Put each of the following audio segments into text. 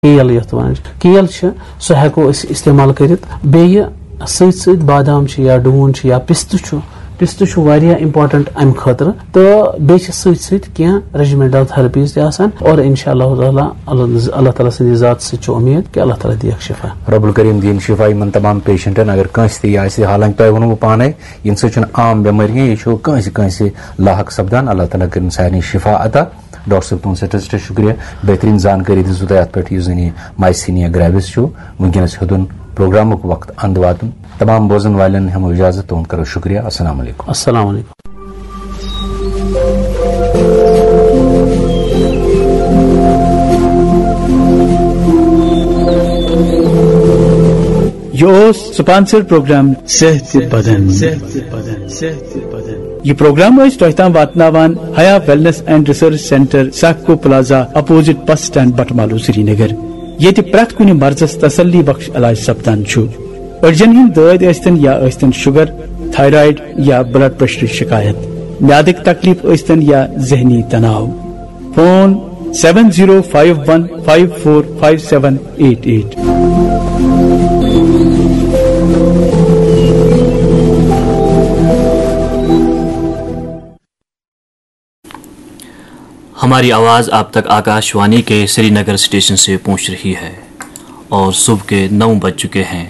کیل یتھ ونان کیل سہ ہیکو اس استعمال کرت بیٚیہِ سۭتۍ سۭتۍ بادام یا ڈوٗن یا پستہٕ چھُ واریاہ امپارٹنٹ امہِ خٲطرٕ تہٕ بیٚیہِ چھِ سۭتۍ سۭتۍ کینٛہہ ریجمنٹل تھراپیز تہِ آسان اور انشاء اللہ تعالیٰ اللہ تعالیٰ سٕنٛدِ ذات سۭتۍ چھُ امید کہ اللہ تعالیٰ دِیکھ شفا. رب الکریم دین شفا یمن تمام پیشنٹن اگر کٲنٛسہِ تہِ آسہِ حالانکہِ تۄہہِ ووٚنوٕ پانے ییٚمہِ سۭتۍ چھُنہٕ عام بٮ۪مٲرۍ کینٛہہ یہِ چھُ کٲنٛسہِ لاحق سپدان. اللہ تعالیٰ کٔرِن سارنٕے شفا عطا. ڈاکٹر صٲب تُہُنٛد سٮ۪ٹھاہ شُکریہ بہتریٖن زانکٲری دِژوٕ تۄہہِ اَتھ پٮ۪ٹھ یُس زن یہِ مایسیٖنیا گریوِس چھُ وٕنکٮ۪نس ہیوٚتُن پروگرامُک وقت اند واتُن. تمام بوزن والٮ۪ن ہٮ۪مو اجازت تُہُنٛد کرو شُکریہ. السلام علیکم. السلام علیکم. یہ سپانسر پروگرام صحت بدن. یہ پروگرام تہ تام واتناوان حیا ویلنس اینڈ ریسرچ سینٹر ساکو plaza opposite bus stand Batamaloo سری نگر یہ پریت کن مرضس تسلی بخش علاج سپدان. أڑجن ہند دٲدۍ ٲسۍتن یا ٲسۍتن شُگر تھایرایڈ یا بلڈ پریشر شکایت میادٕکۍ تکلیف ٲسۍتن یا ذہنی تناؤ. فون 7051545788. ہماری آواز آپ تک آکاش وانی کے سری نگر اسٹیشن سے پہنچ رہی ہے اور صبح کے 9 بج چکے ہیں.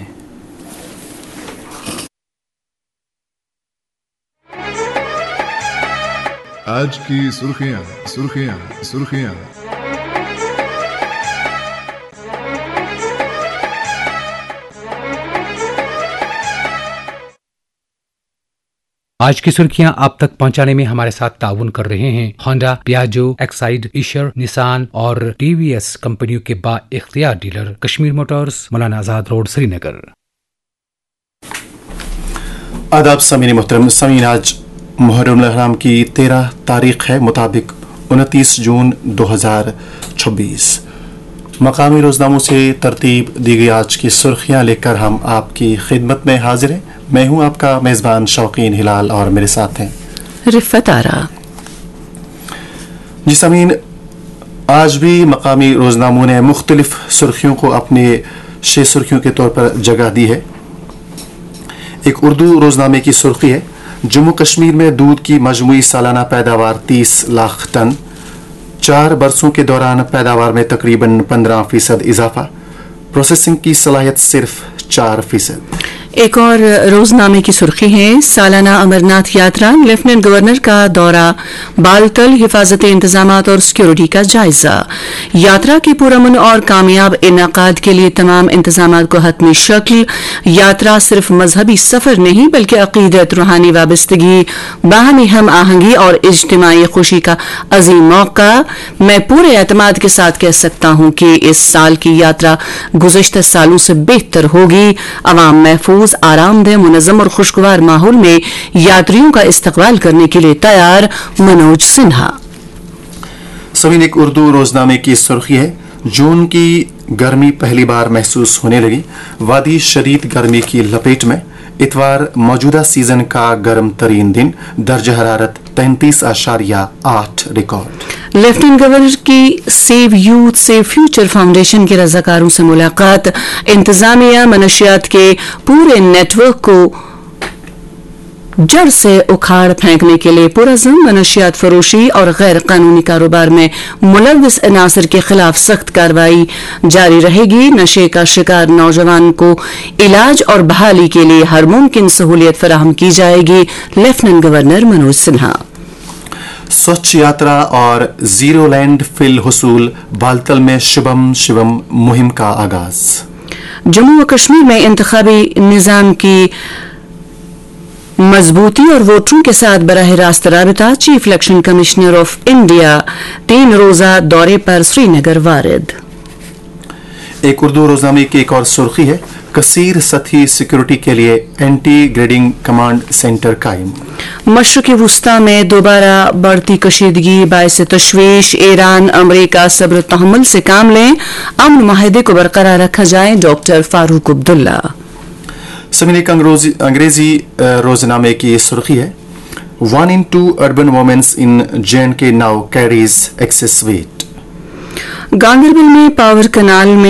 آج کی سرخیاں. آج کی سرخیاں آپ تک پہنچانے میں ہمارے ساتھ تعاون کر رہے ہیں ہونڈا، پیاجو، ایکسائڈ، ایشر، نسان اور ٹی وی ایس کمپنیوں کے با اختیار dealer Kashmir Motors, Maulana Azad road, سری نگر. آداب سامعین محترم. سامعین آج محرم الحرام کی 13 تاریخ ہے مطابق 29 جون 2026. مقامی روزناموں سے ترتیب دی گئی آج کی سرخیاں لے کر ہم آپ کی خدمت میں حاضر ہیں. میں ہوں آپ کا میزبان شوقین ہلال اور میرے ساتھ ہیں رفت آرا. جی سامعین، آج بھی مقامی روزناموں نے مختلف سرخیوں کو اپنے 6 سرخیوں کے طور پر جگہ دی ہے. ایک اردو روزنامے کی سرخی ہے: جموں کشمیر میں دودھ کی مجموعی سالانہ پیداوار 30 لاکھ ٹن، 4 برسوں کے دوران پیداوار میں تقریباً 15% اضافہ، پروسیسنگ کی صلاحیت صرف 4%. ایک اور روزنامے کی سرخی ہے: سالانہ امرناتھ یاترا، لیفٹیننٹ گورنر کا دورہ بالتل، حفاظتی انتظامات اور سیکورٹی کا جائزہ. یاترا کے پرامن اور کامیاب انعقاد کے لیے تمام انتظامات کو حتمی شکل. یاترا صرف مذہبی سفر نہیں بلکہ عقیدت، روحانی وابستگی، باہمی ہم آہنگی اور اجتماعی خوشی کا عظیم موقع. میں پورے اعتماد کے ساتھ کہہ سکتا ہوں کہ اس سال کی یاترا گزشتہ سالوں سے بہتر ہوگی. عوام محفوظ، آرام دہ، منظم اور خوشگوار ماحول میں یاتریوں کا استقبال کرنے کے لیے تیار. منوج سنہا. سمین ایک اردو روزنامے کی سرخی ہے: جون کی گرمی پہلی بار محسوس ہونے لگی، وادی شدید گرمی کی لپیٹ میں. اتوار موجودہ سیزن کا گرم ترین دن، درجہ حرارت 33.8 ریکارڈ. لیفٹیننٹ گورنر کی save youth save future foundation کے رضاکاروں سے ملاقات. انتظامیہ منشیات کے پورے نیٹ ورک کو جڑ سے اکھاڑ پھینکنے کے لیے پرعزم. منشیات فروشی اور غیر قانونی کاروبار میں ملوث عناصر کے خلاف سخت کارروائی جاری رہے گی. نشے کا شکار نوجوان کو علاج اور بحالی کے لیے ہر ممکن سہولیت فراہم کی جائے گی. Lieutenant governor Manoj Sinha. سوچھ یاترا اور زیرو لینڈ فل حصول، بالتل میں شبم مہم کا آغاز. جموں و کشمیر میں انتخابی نظام کی مضبوطی اور ووٹروں کے ساتھ براہ راست رابطہ. Chief election commissioner of India 3 روزہ دورے پر سری نگر وارد. ایک اردو روزنامے کی ایک اور سرخی ہے: کثیر سطحی سیکورٹی کے لیے اینٹی گریڈنگ کمانڈ سینٹر قائم. مشرق وسطی میں دوبارہ بڑھتی کشیدگی باعث تشویش. ایران امریکہ صبر و تحمل سے کام لیں، امن معاہدے کو برقرار رکھا جائے. ڈاکٹر فاروق عبداللہ. سمین ایک انگریزی روزنامے کی سرخی ہے: 1 in 2 urban women in J&K now carries excess weight. Ganderbal में पावर कनाल में